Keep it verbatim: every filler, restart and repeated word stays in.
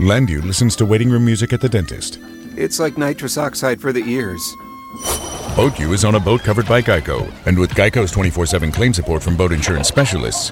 Landu listens to waiting room music at the dentist. It's like nitrous oxide for the ears. BoatU is on a boat covered by Geico. And with Geico's twenty-four seven claim support from boat insurance specialists,